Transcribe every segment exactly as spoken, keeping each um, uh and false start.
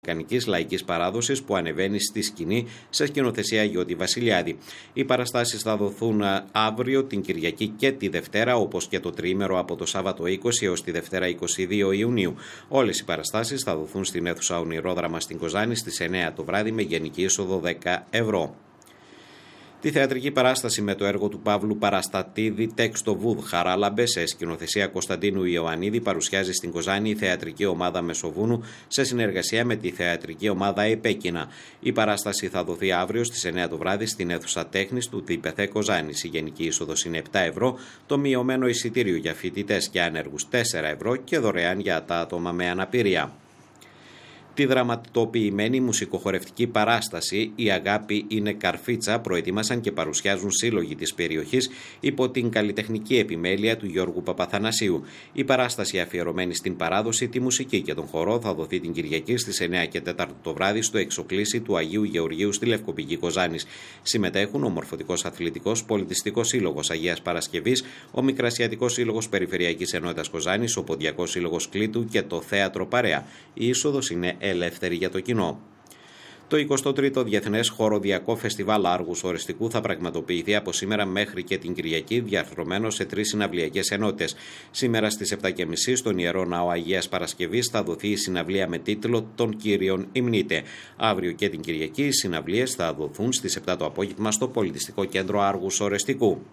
Αμερικανικής λαϊκής παράδοσης που ανεβαίνει στη σκηνή σε σκηνοθεσία Γιώτη Βασιλιάδη. Οι παραστάσεις θα δοθούν αύριο, την Κυριακή και τη Δευτέρα, όπως και το τριήμερο από το Σάββατο είκοσι έως τη Δευτέρα είκοσι δύο Ιουνίου. Όλες οι παραστάσεις θα δοθούν στην αίθουσα Ονειρόδραμα στην Κοζάνη στις εννέα το βράδυ με γενική είσοδο δέκα ευρώ. Τη θεατρική παράσταση με το έργο του Παύλου Παραστατίδη «Τέξτο Βούδ Χαράλαμπε» σε σκηνοθεσία Κωνσταντίνου Ιωαννίδη παρουσιάζει στην Κοζάνη η θεατρική ομάδα Μεσοβούνου σε συνεργασία με τη θεατρική ομάδα Επέκεινα. Η παράσταση θα δοθεί αύριο στις εννέα το βράδυ στην αίθουσα τέχνης του ΤΥΠΕΘΕ Κοζάνης. Η γενική είσοδος είναι επτά ευρώ, το μειωμένο εισιτήριο για φοιτητές και άνεργους τέσσερα ευρώ και δωρεάν για τα άτομα με αναπηρία. Τη δραματοποιημένη μουσικοχορευτική παράσταση «Η αγάπη είναι καρφίτσα» προετοίμασαν και παρουσιάζουν σύλλογοι της περιοχής υπό την καλλιτεχνική επιμέλεια του Γιώργου Παπαθανασίου. Η παράσταση αφιερωμένη στην παράδοση, τη μουσική και τον χορό θα δοθεί την Κυριακή στις εννέα και τέσσερα το βράδυ στο εξοκλήσι του Αγίου Γεωργίου στη Λευκοπηγή Κοζάνης. Συμμετέχουν ο Μορφωτικός Αθλητικός Πολιτιστικός Σύλλογος Αγίας Παρασκευής, ο Μικρασιατικός Σύλλογος Περιφερειακής Ενότητας Κοζάνης, ο Ποντιακός Σύλλογος Κλήτου και το Θέατρο Παρέα. Η είσοδος είναι ελεύθερη για το κοινό. Το εικοστό τρίτο Διεθνές Χοροδιακό Φεστιβάλ Άργους Ορεστικού θα πραγματοποιηθεί από σήμερα μέχρι και την Κυριακή, διαρθρωμένο σε τρεις συναυλιακές ενότητες. Σήμερα στις επτά και μισή στον Ιερό Ναό Αγίας Παρασκευής θα δοθεί η συναυλία με τίτλο «Των Κύριων Υμνείτε». Αύριο και την Κυριακή οι συναυλίες θα δοθούν στις επτά το απόγευμα στο Πολιτιστικό Κέντρο Άργους Ορεστικού.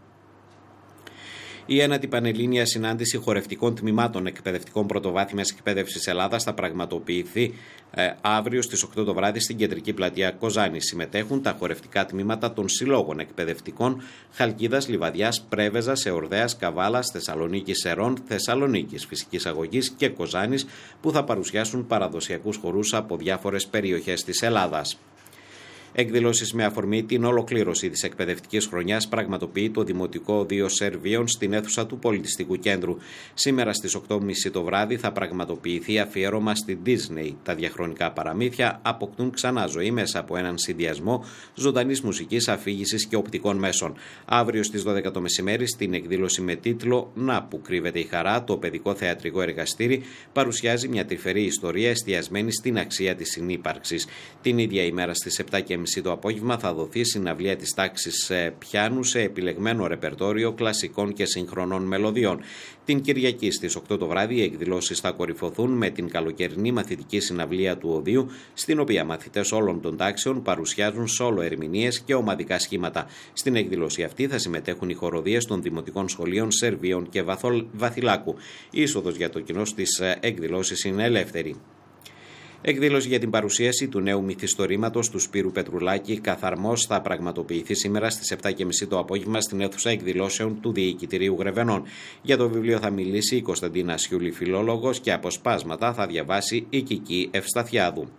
Η ένατη Πανελλήνια Συνάντηση Χορευτικών Τμήματων Εκπαιδευτικών Πρωτοβάθμιας Εκπαίδευσης Ελλάδας θα πραγματοποιηθεί ε, αύριο στις οκτώ το βράδυ στην Κεντρική Πλατεία Κοζάνη. Συμμετέχουν τα χορευτικά τμήματα των Συλλόγων Εκπαιδευτικών Χαλκίδας, Λιβαδιάς, Πρέβεζας, Εορδέας, Καβάλας, Θεσσαλονίκης Σερών, Θεσσαλονίκης Φυσικής Αγωγής και Κοζάνης, που θα παρουσιάσουν παραδοσιακούς χορούς από διάφορες περιοχές της Ελλάδας. Εκδηλώσεις με αφορμή την ολοκλήρωση της εκπαιδευτικής χρονιάς πραγματοποιεί το Δημοτικό Οδείο Σερβίων στην αίθουσα του Πολιτιστικού Κέντρου. Σήμερα στις οκτώ και μισή το βράδυ θα πραγματοποιηθεί αφιέρωμα στη Disney. Τα διαχρονικά παραμύθια αποκτούν ξανά ζωή μέσα από έναν συνδυασμό ζωντανής μουσικής, αφήγησης και οπτικών μέσων. Αύριο στις δώδεκα το μεσημέρι, στην εκδήλωση με τίτλο «Να που κρύβεται η χαρά», το παιδικό θεατρικό εργαστήρι παρουσιάζει μια τρυφερή ιστορία εστιασμένη στην αξία της συνύπαρξης. Την ίδια ημέρα στις επτά και μισή το απόγευμα θα δοθεί συναυλία της τάξης πιάνου σε επιλεγμένο ρεπερτόριο κλασικών και σύγχρονων μελωδιών. Την Κυριακή στις οκτώ το βράδυ οι εκδηλώσεις θα κορυφωθούν με την καλοκαιρινή μαθητική συναυλία του Οδείου, στην οποία μαθητές όλων των τάξεων παρουσιάζουν σόλο ερμηνείες και ομαδικά σχήματα. Στην εκδήλωση αυτή θα συμμετέχουν οι χοροδίες των Δημοτικών Σχολείων Σερβίων και Βαθυλάκου. Η είσοδος για το κοινό στις εκδηλώσεις είναι ελεύθερη. Εκδήλωση για την παρουσίαση του νέου μυθιστορήματος του Σπύρου Πετρουλάκη «Καθαρμός» θα πραγματοποιηθεί σήμερα στις επτά και μισή το απόγευμα στην αίθουσα εκδηλώσεων του Διοικητηρίου Γρεβενών. Για το βιβλίο θα μιλήσει η Κωνσταντίνα Σιούλη, φιλόλογος, και αποσπάσματα θα διαβάσει η Κική Ευσταθιάδου.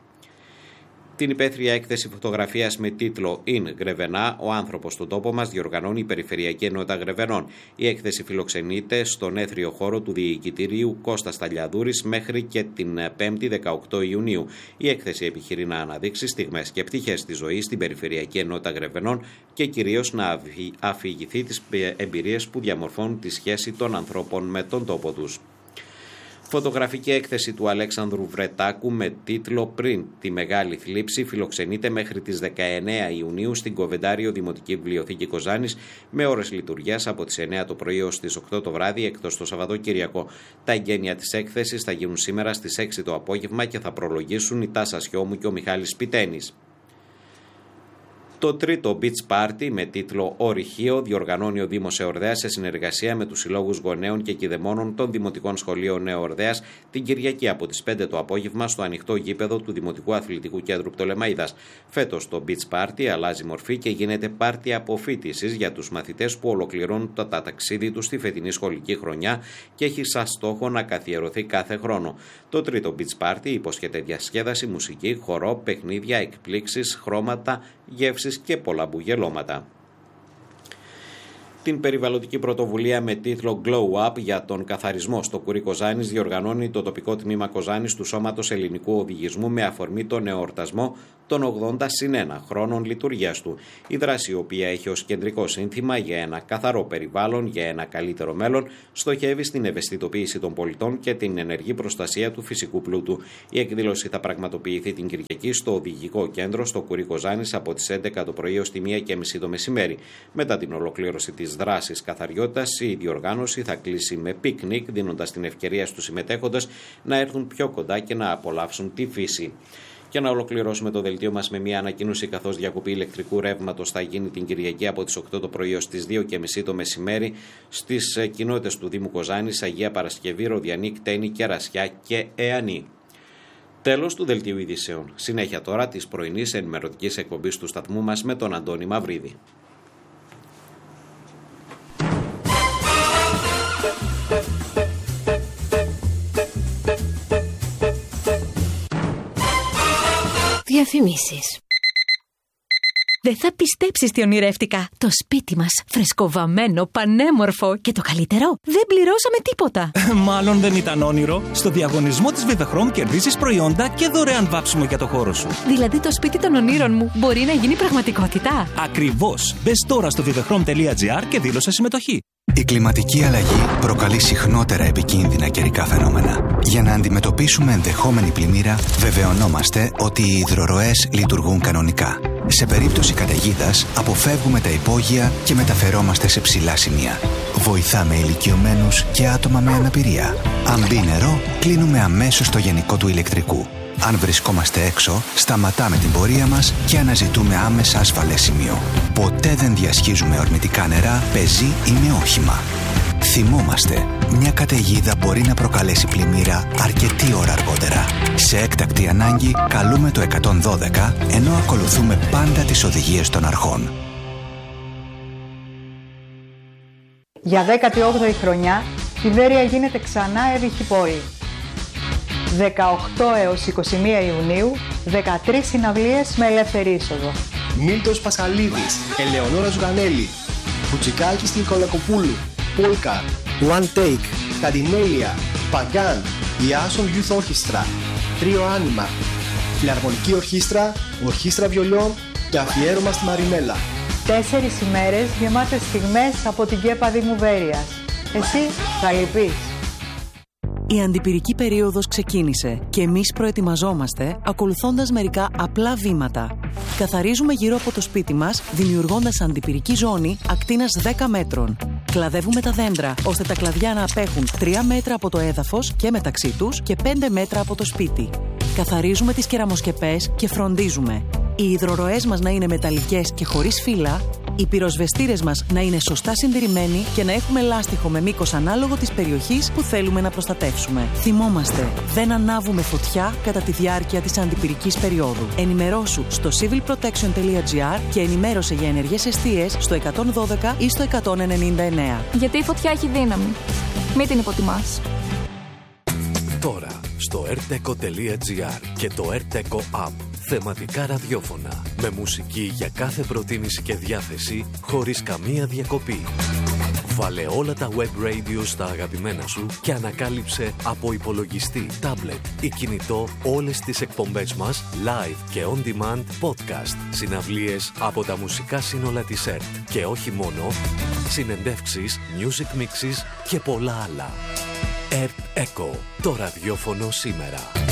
Την υπαίθρια έκθεση φωτογραφίας με τίτλο «Ιν Γρεβενά, ο άνθρωπος στον τόπο μας» διοργανώνει η Περιφερειακή Ενότητα Γρεβενών. Η έκθεση φιλοξενείται στον έθριο χώρο του Διοικητηρίου Κώστας Ταλιαδούρης μέχρι και την πέμπτη δεκαοκτώ Ιουνίου. Η έκθεση επιχειρεί να αναδείξει στιγμές και πτυχές της ζωής στην Περιφερειακή Ενότητα Γρεβενών και κυρίως να αφηγηθεί τις εμπειρίες που διαμορφώνουν τη σχέση των ανθρώπων με τον τόπο τους. Φωτογραφική έκθεση του Αλέξανδρου Βρετάκου με τίτλο «Πριν τη Μεγάλη Θλίψη» φιλοξενείται μέχρι τις δεκαεννέα Ιουνίου στην Κοβεντάριο Δημοτική Βιβλιοθήκη Κοζάνης με ώρες λειτουργίας από τις εννέα το πρωί έως τις οκτώ το βράδυ, εκτός το Σαββατοκύριακο. Τα εγγένεια της έκθεσης θα γίνουν σήμερα στις έξι το απόγευμα και θα προλογίσουν η Τάσα Σιώμου και ο Μιχάλης Πιτένης. Το τρίτο beach party με τίτλο «Ορυχείο» διοργανώνει ο Δήμος Εορδέας σε συνεργασία με τους Συλλόγους Γονέων και Κηδεμόνων των Δημοτικών Σχολείων Εορδέας την Κυριακή από τις πέντε το απόγευμα στο ανοιχτό γήπεδο του Δημοτικού Αθλητικού Κέντρου Πτολεμαΐδας. Φέτος το beach party αλλάζει μορφή και γίνεται πάρτι αποφοίτησης για τους μαθητές που ολοκληρώνουν το ταξίδι τους στη φετινή σχολική χρονιά και έχει σαν στόχο να καθιερωθεί κάθε χρόνο. Το τρίτο beach party υποσχέται διασκέδαση, μουσική, χορό, παιχνίδια, εκπλήξεις, χρώματα, γεύσεις και πολλά μπουγελώματα. Την περιβαλλοντική πρωτοβουλία με τίτλο Glow Up για τον καθαρισμό στο Κουρί Κοζάνης διοργανώνει το τοπικό τμήμα Κοζάνης του Σώματος Ελληνικού Οδηγισμού με αφορμή τον εορτασμό των ογδόντα συν ένα χρόνων λειτουργίας του. Η δράση, η οποία έχει ως κεντρικό σύνθημα για ένα καθαρό περιβάλλον, για ένα καλύτερο μέλλον, στοχεύει στην ευαισθητοποίηση των πολιτών και την ενεργή προστασία του φυσικού πλούτου. Η εκδήλωση θα πραγματοποιηθεί την Κυριακή στο Οδηγικό Κέντρο στο Κουρί Κοζάνης από τις έντεκα το πρωί ως τη μία και μισή το μεσημέρι. Μετά την ολοκλήρωση της δράσης καθαριότητας, η διοργάνωση θα κλείσει με πικνίκ, δίνοντας την ευκαιρία στους συμμετέχοντες να έρθουν πιο κοντά και να απολαύσουν τη φύση. Και να ολοκληρώσουμε το δελτίο μας με μια ανακοίνωση, καθώς διακοπή ηλεκτρικού ρεύματος θα γίνει την Κυριακή από τις οκτώ το πρωί ως τις δύο και μισή το μεσημέρι στις κοινότητες του Δήμου Κοζάνης, Αγία Παρασκευή, Ροδιανή, Κτένη, Κερασιά και Εανή. Τέλος του δελτίου ειδήσεων. Συνέχεια τώρα της πρωινής ενημερωτικής εκπομπής του σταθμού μας με τον Αντώνη Μαυρίδη. Διαφημίσεις. Δεν θα πιστέψεις τι ονειρεύτηκα. Το σπίτι μας, φρεσκοβαμμένο, πανέμορφο και το καλύτερο, δεν πληρώσαμε τίποτα. Μάλλον δεν ήταν όνειρο. Στο διαγωνισμό της Vivechrome κερδίζεις προϊόντα και δωρεάν βάψιμο για το χώρο σου. Δηλαδή το σπίτι των ονείρων μου μπορεί να γίνει πραγματικότητα. Ακριβώς. Μπες τώρα στο vivechrome τελεία gr και δήλωσε συμμετοχή. Η κλιματική αλλαγή προκαλεί συχνότερα επικίνδυνα καιρικά φαινόμενα. Για να αντιμετωπίσουμε ενδεχόμενη πλημμύρα, βεβαιωνόμαστε ότι οι υδροροές λειτουργούν κανονικά. Σε περίπτωση καταιγίδας, αποφεύγουμε τα υπόγεια και μεταφερόμαστε σε ψηλά σημεία. Βοηθάμε ηλικιωμένους και άτομα με αναπηρία. Αν μπει νερό, κλείνουμε αμέσως το γενικό του ηλεκτρικού. Αν βρισκόμαστε έξω, σταματάμε την πορεία μας και αναζητούμε άμεσα ασφαλές σημείο. Ποτέ δεν διασχίζουμε ορμητικά νερά, πεζή ή με όχημα. Θυμόμαστε, μια καταιγίδα μπορεί να προκαλέσει πλημμύρα αρκετή ώρα αργότερα. Σε έκτακτη ανάγκη, καλούμε το εκατόν δώδεκα, ενώ ακολουθούμε πάντα τις οδηγίες των αρχών. Για δέκατη όγδοη χρονιά, η Βέρεια γίνεται ξανά έβυχη πόλη. δεκαοκτώ έως είκοσι μία Ιουνίου, δεκατρείς συναυλίες με ελεύθερη είσοδο. Μίλτος Πασχαλίδης, Ελεονόρα Ζουγανέλη, Μπουτσικάκης Νικολακοπούλου, Πόλκα, One Take, Καντινέλια, Παγκάν, η Άσον Youth Orchestra, Τρίο Άνιμα, Φιλαρμονική Ορχήστρα, Ορχήστρα Βιολιών και αφιέρωμα στη Μαρινέλα. Τέσσερις ημέρες γεμάτες στιγμές από την ΚΕΠΑ Δήμου Βέρειας. Εσύ θα λυπείς. Η αντιπυρική περίοδος ξεκίνησε και εμείς προετοιμαζόμαστε ακολουθώντας μερικά απλά βήματα. Καθαρίζουμε γύρω από το σπίτι μας, δημιουργώντας αντιπυρική ζώνη ακτίνας δέκα μέτρων. Κλαδεύουμε τα δέντρα, ώστε τα κλαδιά να απέχουν τρία μέτρα από το έδαφος και μεταξύ τους και πέντε μέτρα από το σπίτι. Καθαρίζουμε τις κεραμοσκεπές και φροντίζουμε οι υδροροές μας να είναι μεταλλικές και χωρίς φύλλα, οι πυροσβεστήρες μας να είναι σωστά συντηρημένοι και να έχουμε λάστιχο με μήκος ανάλογο της περιοχής που θέλουμε να προστατεύσουμε. Θυμόμαστε, δεν ανάβουμε φωτιά κατά τη διάρκεια της αντιπυρικής περίοδου. Ενημερώσου στο civil protection τελεία gr και ενημέρωσε για ενεργές εστίες στο εκατόν δώδεκα ή στο εκατόν ενενήντα εννέα. Γιατί η φωτιά έχει δύναμη. Μην την υποτιμάς. Τώρα στο ερτέκο τελεία gr και το ερτέκο App. Θεματικά ραδιόφωνα με μουσική για κάθε προτίμηση και διάθεση χωρίς καμία διακοπή. Βάλε όλα τα web radio στα αγαπημένα σου και ανακάλυψε από υπολογιστή, τάμπλετ ή κινητό όλες τις εκπομπές μας live και on demand podcast, συναυλίες από τα μουσικά σύνολα της ΕΡΤ και όχι μόνο, συνεντεύξεις, music mixes και πολλά άλλα. ΕΡΤ Echo, το ραδιόφωνο σήμερα.